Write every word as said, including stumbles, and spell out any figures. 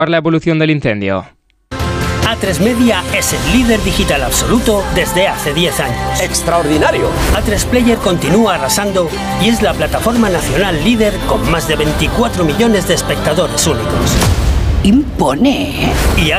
la evolución del incendio. A tres Media es el líder digital absoluto desde hace diez años. ¡Extraordinario! A tres Player continúa arrasando y es la plataforma nacional líder con más de veinticuatro millones de espectadores únicos. Impone. Y